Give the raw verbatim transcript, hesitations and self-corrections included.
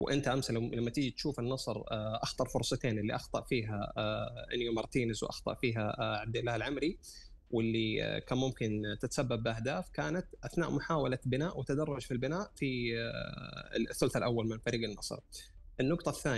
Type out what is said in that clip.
وانت امس لما تيجي تشوف النصر آه، اخطر فرصتين اللي اخطا فيها آه، انيو مارتينيز واخطا فيها آه، عبد الله العمري، واللي آه، كان ممكن تتسبب باهداف، كانت اثناء محاوله بناء وتدرج في البناء في آه، الثلث الاول من فريق النصر. النقطه الثانيه